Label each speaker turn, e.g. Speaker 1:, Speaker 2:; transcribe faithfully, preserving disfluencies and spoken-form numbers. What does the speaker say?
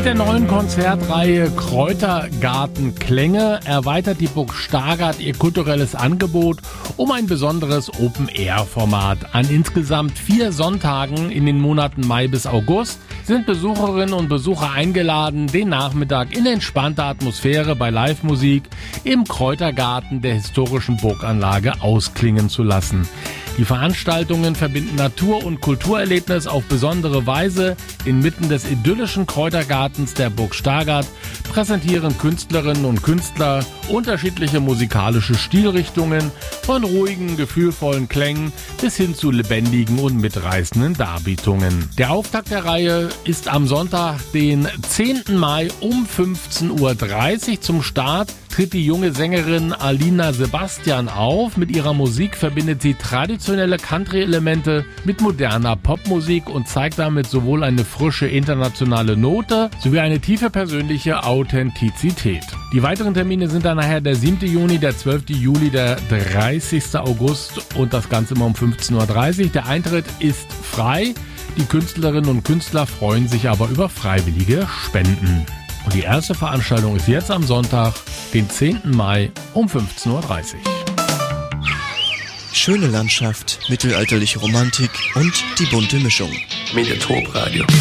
Speaker 1: Mit der neuen Konzertreihe Kräutergarten Klänge erweitert die Burg Stargard ihr kulturelles Angebot um ein besonderes Open-Air-Format. An insgesamt vier Sonntagen in den Monaten Mai bis August sind Besucherinnen und Besucher eingeladen, den Nachmittag in entspannter Atmosphäre bei Live-Musik im Kräutergarten der historischen Burganlage ausklingen zu lassen. Die Veranstaltungen verbinden Natur- und Kulturerlebnis auf besondere Weise. Inmitten des idyllischen Kräutergartens der Burg Stargard präsentieren Künstlerinnen und Künstler unterschiedliche musikalische Stilrichtungen, von ruhigen, gefühlvollen Klängen bis hin zu lebendigen und mitreißenden Darbietungen. Der Auftakt der Reihe ist am Sonntag, den zehnten Mai um fünfzehn Uhr dreißig. Zum Start tritt die junge Sängerin Alina Sebastian auf. Mit ihrer Musik verbindet sie traditionelle Country-Elemente mit moderner Popmusik und zeigt damit sowohl eine frische internationale Note sowie eine tiefe persönliche Authentizität. Die weiteren Termine sind dann nachher der siebte Juni, der zwölfte Juli, der dreißigste August und das Ganze immer um fünfzehn Uhr dreißig. Der Eintritt ist frei. Die Künstlerinnen und Künstler freuen sich aber über freiwillige Spenden. Und die erste Veranstaltung ist jetzt am Sonntag, den zehnten Mai um fünfzehn Uhr dreißig.
Speaker 2: Schöne Landschaft, mittelalterliche Romantik und die bunte Mischung.
Speaker 3: Mediatorp Radio.